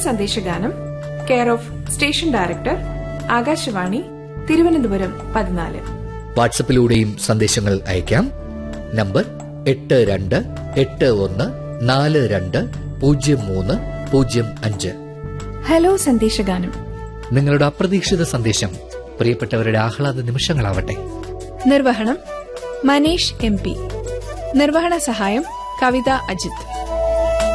സന്ദേശഗാനം, care of station director, Akashvani, Thiruvananthapuram 14. വാട്സപ്പിലൂടെയും സന്ദേശങ്ങൾ അയക്കാം. Number 8281420305. Hello സന്ദേശഗാനം. നിങ്ങളുടെ അപ്രതീക്ഷിത സന്ദേശം പ്രിയപ്പെട്ടവരുടെ ആഹ്ലാദ നിമിഷങ്ങളാവട്ടെ. നിർവഹണം മനീഷ് MP. നിർവഹണ സഹായം കവിത അജിത്.